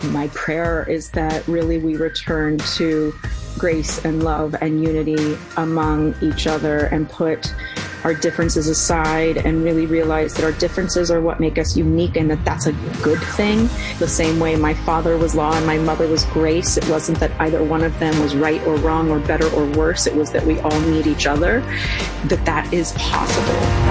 My prayer is that really we return to grace and love and unity among each other and put our differences aside and really realize that our differences are what make us unique and that that's a good thing. The same way my father was law and my mother was grace. It wasn't that either one of them was right or wrong or better or worse. It was that we all need each other, that is possible.